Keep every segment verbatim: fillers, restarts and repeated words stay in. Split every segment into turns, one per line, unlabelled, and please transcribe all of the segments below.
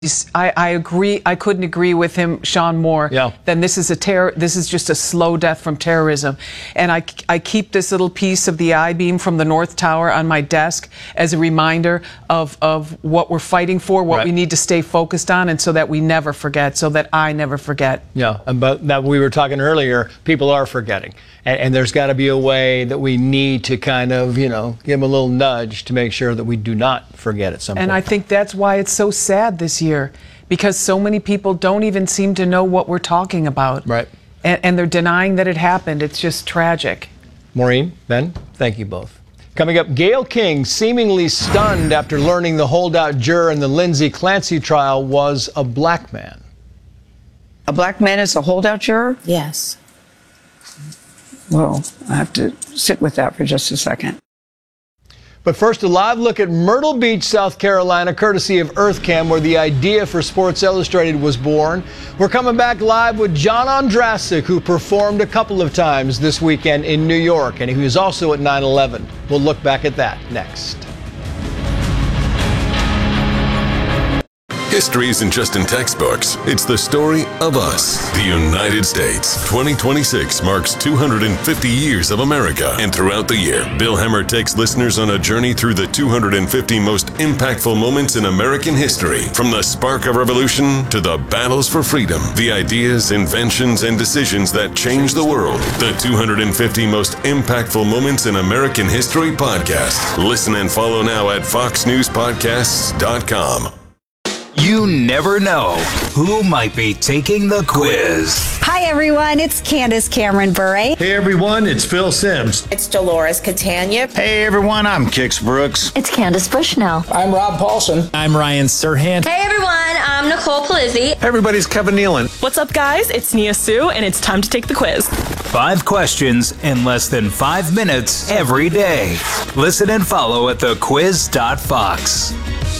I, I agree. I couldn't agree with him, Sean, more.
Yeah.
Then this is a terror. This is just a slow death from terrorism. And I, I keep this little piece of the I-beam from the North Tower on my desk as a reminder of, of what we're fighting for, what
right.
we need to stay focused on, and so that we never forget, so that I never forget.
Yeah, but that we were talking earlier, people are forgetting. And, and there's got to be a way that we need to kind of, you know, give them a little nudge to make sure that we do not forget at some point.
And I think that's why it's so sad this year, because so many people don't even seem to know what we're talking about.
Right.
And, and they're denying that it happened. It's just tragic.
Maureen, Ben, thank you both. Coming up, Gayle King seemingly stunned after learning the holdout juror in the Lindsay Clancy trial was a black man.
A black man is a holdout juror?
Yes.
Well, I have to sit with that for just a second.
But first, a live look at Myrtle Beach, South Carolina, courtesy of EarthCam, where the idea for Sports Illustrated was born. We're coming back live with John Ondrasik, who performed a couple of times this weekend in New York, and he was also at nine eleven. We'll look back at that next.
History isn't just in textbooks, it's the story of us. The United States. twenty twenty-six marks two hundred fifty years of America. And throughout the year, Bill Hemmer takes listeners on a journey through the two hundred fifty most impactful moments in American history. From the spark of revolution to the battles for freedom, the ideas, inventions, and decisions that changed the world. The two hundred fifty most impactful moments in American history podcast. Listen and follow now at fox news podcasts dot com.
You never know who might be taking the quiz.
Hi, everyone. It's Candace Cameron Bure.
Hey, everyone. It's Phil Simms.
It's Dolores Catania.
Hey, everyone. I'm Kix Brooks.
It's Candace Bushnell.
I'm Rob Paulson.
I'm Ryan Serhant.
Hey, everyone. I'm Nicole Palizzi.
Hey, everybody. It's Kevin Nealon.
What's up, guys? It's Nia Sue, and it's time to take the quiz.
Five questions in less than five minutes every day. Listen and follow at the quiz dot fox.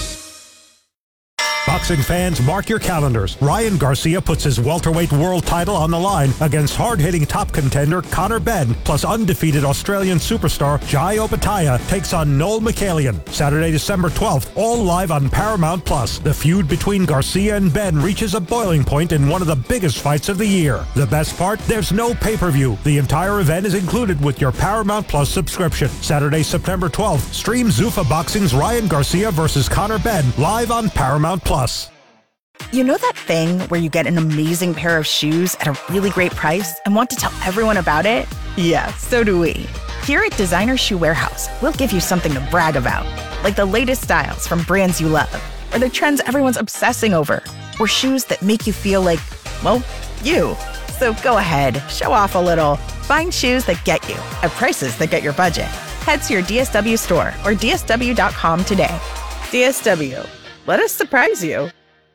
Boxing fans, mark your calendars. Ryan Garcia puts his welterweight world title on the line against hard-hitting top contender Conor Benn, plus undefeated Australian superstar Jai Opetaia takes on Noel Mikhailian. Saturday, December twelfth, all live on Paramount Plus. The feud between Garcia and Benn reaches a boiling point in one of the biggest fights of the year. The best part? There's no pay-per-view. The entire event is included with your Paramount Plus subscription. Saturday, September twelfth, stream Zuffa Boxing's Ryan Garcia versus Conor Benn live on Paramount Plus.
You know that thing where you get an amazing pair of shoes at a really great price and want to tell everyone about it? Yeah, so do we. Here at Designer Shoe Warehouse, we'll give you something to brag about, like the latest styles from brands you love, or the trends everyone's obsessing over, or shoes that make you feel like, well, you. So go ahead, show off a little. Find shoes that get you at prices that get your budget. Head to your D S W store or D S W dot com today. D S W. Let us surprise you.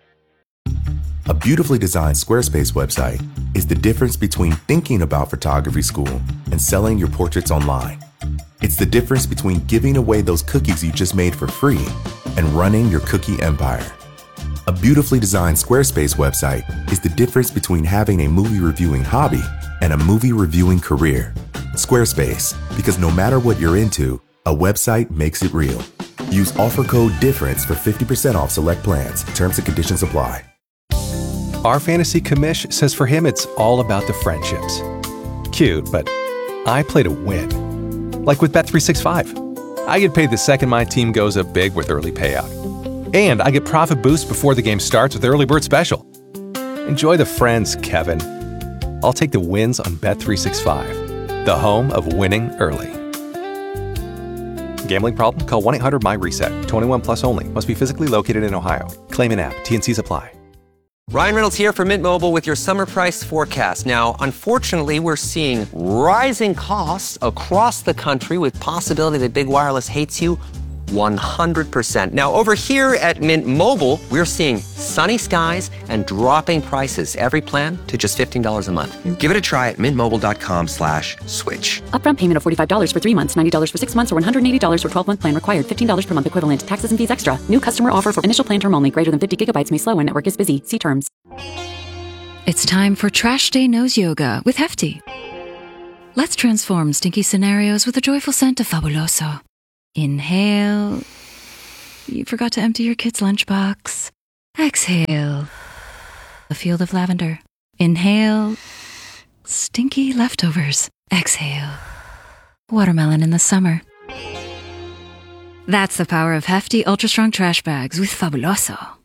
A beautifully designed Squarespace website is the difference between thinking about photography school and selling your portraits online. It's the difference between giving away those cookies you just made for free and running your cookie empire. A beautifully designed Squarespace website is the difference between having a movie reviewing hobby and a movie reviewing career. Squarespace, because no matter what you're into, a website makes it real. Use offer code DIFFERENCE for fifty percent off select plans. Terms and conditions apply.
Our fantasy commish says for him it's all about the friendships. Cute, but I play to win. Like with Bet three sixty-five. I get paid the second my team goes up big with early payout. And I get profit boost before the game starts with Early Bird Special. Enjoy the friends, Kevin. I'll take the wins on Bet three sixty-five, the home of winning early. Gambling problem? Call one eight hundred M Y reset. twenty-one plus only. Must be physically located in Ohio. Claim in app. T N Cs apply.
Ryan Reynolds here from Mint Mobile with your summer price forecast. Now, unfortunately, we're seeing rising costs across the country with possibility that big wireless hates you one hundred percent. Now, over here at Mint Mobile, we're seeing sunny skies and dropping prices. Every plan to just fifteen dollars a month. Give it a try at mintmobile.com slash switch.
Upfront payment of forty-five dollars for three months, ninety dollars for six months, or one hundred eighty dollars for twelve-month plan required. fifteen dollars per month equivalent. Taxes and fees extra. New customer offer for initial plan term only. Greater than fifty gigabytes may slow when network is busy. See terms.
It's time for Trash Day Nose Yoga with Hefty. Let's transform stinky scenarios with a joyful scent of Fabuloso. Inhale. You forgot to empty your kid's lunchbox. Exhale, a field of lavender. Inhale, stinky leftovers. Exhale, watermelon in the summer. That's the power of hefty, ultra-strong trash bags with Fabuloso.